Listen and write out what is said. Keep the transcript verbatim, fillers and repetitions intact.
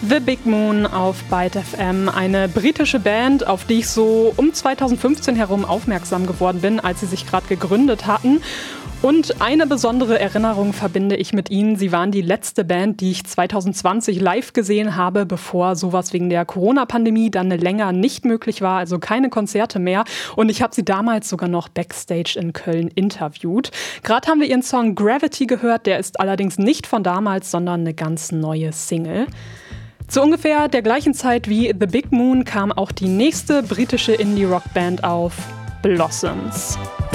The Big Moon auf Byte F M, eine britische Band, auf die ich so um zweitausendfünfzehn herum aufmerksam geworden bin, als sie sich gerade gegründet hatten. Und eine besondere Erinnerung verbinde ich mit ihnen. Sie waren die letzte Band, die ich zweitausendzwanzig live gesehen habe, bevor sowas wegen der Corona-Pandemie dann länger nicht möglich war, also keine Konzerte mehr. Und ich habe sie damals sogar noch backstage in Köln interviewt. Gerade haben wir ihren Song Gravity gehört, der ist allerdings nicht von damals, sondern eine ganz neue Single. Zu ungefähr der gleichen Zeit wie The Big Moon kam auch die nächste britische Indie-Rock-Band auf, Blossoms.